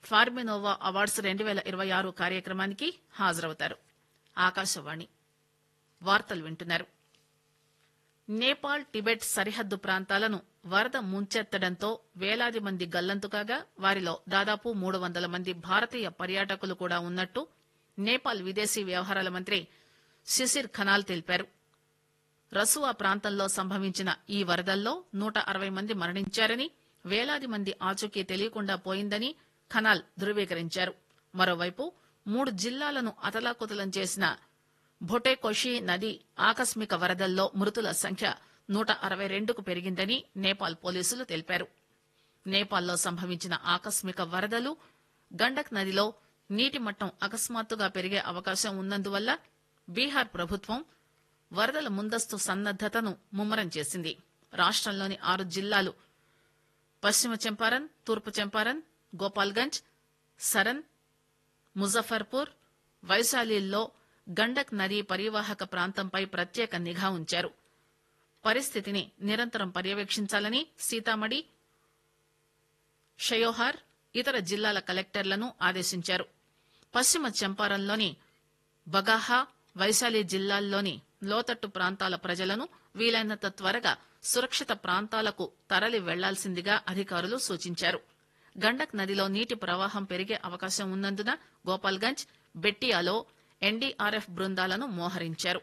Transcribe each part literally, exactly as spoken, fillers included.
ఫార్మినోవా awards రెండు వేల ఇరవై ఆరు కార్యక్రమానికి హాజరవుతారు. ఆకాశవాణి వార్తలు వింటున్నారు. నేపాల్ టిబెట్ సరిహద్దు ప్రాంతాలను వరద ముంచెత్తడంతో వేలాది మంది గల్లంతు కాగా వారిలో దాదాపు మూడు వందల మంది భారతీయ పర్యాటకులు కూడా ఉన్నట్టు నేపాల్ విదేశీ వ్యవహారాల మంత్రి శిశిర్ ఖనాల్ తెలిపారు. రసువా ప్రాంతంలో సంభవించిన ఈ వరదల్లో నూట అరవై మంది మరణించారని, వేలాది మంది ఆచూకీ తెలియకుండా పోయిందని ఖనాల్ ధృవీకరించారు. మరోవైపు మూడు జిల్లాలను అతలాకుతలం చేసిన భొటేకోషి నది ఆకస్మిక వరదల్లో మృతుల సంఖ్య నూట అరవై రెండుకు పెరిగిందని నేపాల్ పోలీసులు తెలిపారు. నేపాల్లో సంభవించిన ఆకస్మిక వరదలు, గండక్ నదిలో నీటి మట్టం అకస్మాత్తుగా పెరిగే అవకాశం ఉన్నందువల్ల బీహార్ ప్రభుత్వం వరదల ముందస్తు సన్నద్దతను ముమ్మరం చేసింది. రాష్టంలోని ఆరు జిల్లాలు పశ్చిమ చంపారన్, తూర్పు చంపారన్, గోపాల్గంజ్, సరన్, ముజఫర్పూర్, వైశాలిల్లో గండక్ నదీ పరివాహక ప్రాంతంపై ప్రత్యేక నిఘా ఉంచారు. పరిస్థితిని నిరంతరం పర్యవేక్షించాలని సీతామఢి, షయోహార్, ఇతర జిల్లాల కలెక్టర్లను ఆదేశించారు. పశ్చిమ చంపారన్లోని బగాహా, వైశాలి జిల్లాల్లోని లోతట్టు ప్రాంతాల ప్రజలను వీలైనంత త్వరగా సురక్షిత ప్రాంతాలకు తరలి వెళ్లాల్సిందిగా అధికారులు సూచించారు. గండక్ నదిలో నీటి ప్రవాహం పెరిగే అవకాశం ఉన్నందున గోపాల్గంజ్, బెట్టియాలో ఎన్డీఆర్ఎఫ్ బృందాలను మోహరించారు.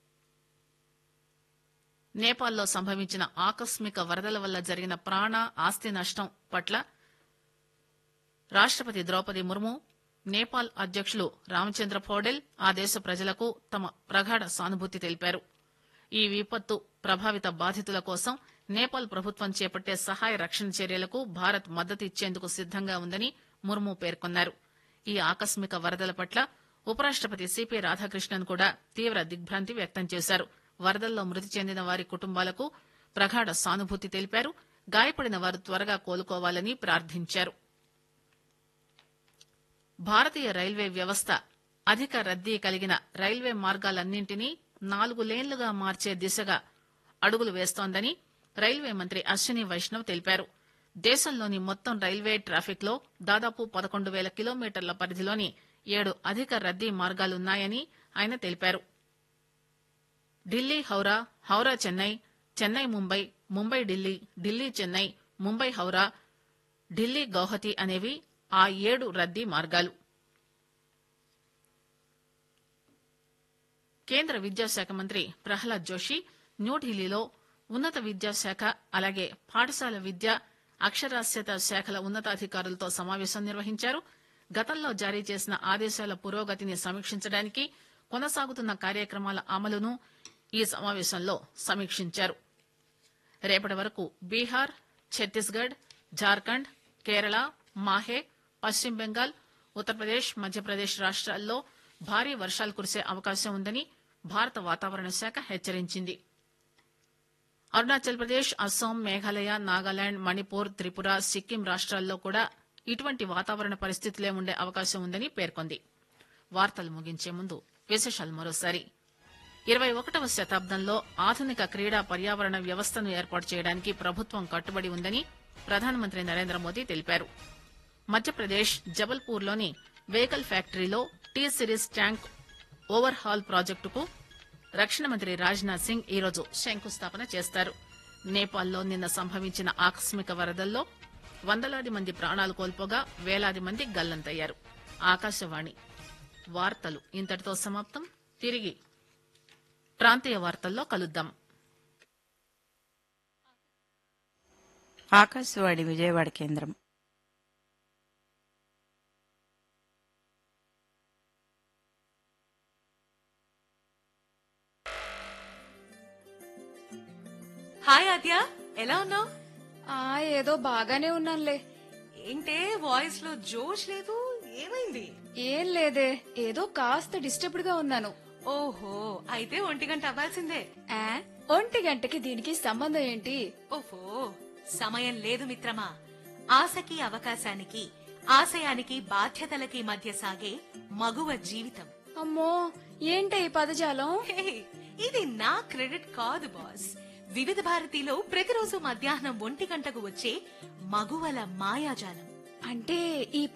నేపాల్లో సంభవించిన ఆకస్మిక వరదల వల్ల జరిగిన ప్రాణ, ఆస్తి నష్టం పట్ల రాష్టపతి ద్రౌపది ముర్ము, నేపాల్ అధ్యకులు రామచంద్ర పౌడెల్ ఆ దేశ ప్రజలకు తమ ప్రగాఢ సానుభూతి తెలిపారు. ఈ విపత్తు ప్రభావిత బాధితుల కోసం నేపాల్ ప్రభుత్వం చేపట్టే సహాయ రక్షణ చర్యలకు భారత్ మద్దతు ఇచ్చేందుకు సిద్దంగా ఉందని ముర్ము పేర్కొన్నారు. ఈ ఆకస్మిక వరదల పట్ల ఉపరాష్టపతి సిపి రాధాకృష్ణన్ కూడా తీవ్ర దిగ్భ్రాంతి వ్యక్తం చేశారు. వరదల్లో మృతి చెందిన వారి కుటుంబాలకు ప్రగాఢ సానుభూతి తెలిపారు. గాయపడిన వారు త్వరగా కోలుకోవాలని ప్రార్థించారు. భారతీయ రైల్వే వ్యవస్థ అధిక రద్దీ కలిగిన రైల్వే మార్గాలన్నింటినీ నాలుగు లేన్లుగా మార్చే దిశగా అడుగులు వేస్తోందని రైల్వే మంత్రి అశ్విని వైష్ణవ్ తెలిపారు. దేశంలోని మొత్తం రైల్వే ట్రాఫిక్ లో దాదాపు పదకొండు వేల కిలోమీటర్ల పరిధిలోని ఏడు అధిక రద్దీ మార్గాలున్నాయని ఆయన తెలిపారు. ఢిల్లీ హౌరా, హౌరా చెన్నై, చెన్నై ముంబై, ముంబై ఢిల్లీ, ఢిల్లీ చెన్నై, ముంబై హౌరా, ఢిల్లీ గౌహతి అనేవి ఆ ఏడు రద్దీ మార్గాలు. కేంద్ర విద్యాశాఖ మంత్రి ప్రహ్లాద్ జోషి న్యూఢిల్లీలో ఉన్నత విద్యాశాఖ అలాగే పాఠశాల విద్య, అక్షరాస్యత శాఖల ఉన్నతాధికారులతో సమావేశం నిర్వహించారు. గతంలో జారీ చేసిన ఆదేశాల పురోగతిని సమీక్షించడానికి కొనసాగుతున్న కార్యక్రమాల అమలును ఈ సమావేశంలో సమీక్షించారు. రేపటి వరకు బీహార్, ఛత్తీస్గఢ్, జార్ఖండ్, కేరళ, మాహే, పశ్చిమ బెంగాల్, ఉత్తరప్రదేశ్, మధ్యప్రదేశ్ రాష్ట్రాల్లో భారీ వర్షాలు కురిసే అవకాశం ఉందని భారత వాతావరణ శాఖ హెచ్చరించింది. అరుణాచల్ ప్రదేశ్, అస్సాం, మేఘాలయ, నాగాలాండ్, మణిపూర్, త్రిపుర, సిక్కిం రాష్ట్రాల్లో కూడా ఇటువంటి వాతావరణ పరిస్థితులే ఉండే అవకాశం ఉందని పేర్కొంది. వార్తలు ముగించే ముందు విశేషాలు మరోసారి. ఇరవై ఒకటవ శతాబ్దంలో ఆధునిక క్రీడా పర్యావరణ వ్యవస్థను ఏర్పాటు చేయడానికి ప్రభుత్వం కట్టుబడి ఉందని ప్రధానమంత్రి నరేంద్ర మోదీ తెలిపారు. మధ్యప్రదేశ్ జబల్పూర్లోని వెహికల్ ఫ్యాక్టరీలో T series tank over hall ప్రాజెక్టుకు రక్షణ మంత్రి రాజ్నాథ్ సింగ్ ఈరోజు శంకుస్థాపన చేస్తారు. నేపాల్లో నిన్న సంభవించిన ఆకస్మిక వరదల్లో వందలాది మంది ప్రాణాలు కోల్పోగా వేలాది మంది గల్లంతయ్యారు. ఆకాశవాణి వార్తలు ఇంతటితో సమాప్తం. తిరిగి ప్రాంతీయ వార్తల్లో కలుద్దాం. ఆకాశవాణి విజయవాడ కేంద్రం. హాయ్ ఆద్య, ఎలా ఉన్నావు? ఆ ఏదో బాగానే ఉన్నానులే. ఏంటే వాయిస్ లో జోష్ లేదు, ఏమైంది? ఏం లేదే, ఏదో కాస్త డిస్టర్బ్డ్ గా ఉన్నాను. ఓహో, అయితే ఒంటి గంట అవ్వాల్సిందే. ఆ, ఒంటి గంటకి దీనికి సంబంధం ఏంటి? ఓహో, సమయం లేదు మిత్రమా. ఆశకి అవకాశానికి, ఆశయానికి బాధ్యతలకి మధ్య సాగే మగువ జీవితం. అమ్మో, ఏంటి ఈ పదజాలం? హే, ఇది నా క్రెడిట్ కాదు బాస్. వివిధ భారతిలో ప్రతిరోజు మధ్యాహ్నం ఒంటి గంటకు వచ్చే మగువల మాయాజాలం. అంటే ఈ